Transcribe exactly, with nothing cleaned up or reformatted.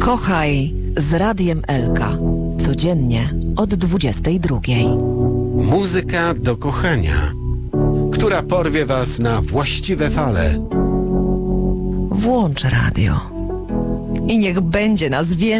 Kochaj z Radiem Elka. Codziennie od dwudziestej drugiej. Muzyka do kochania, która porwie was na właściwe fale. Włącz radio. I niech będzie nas więcej.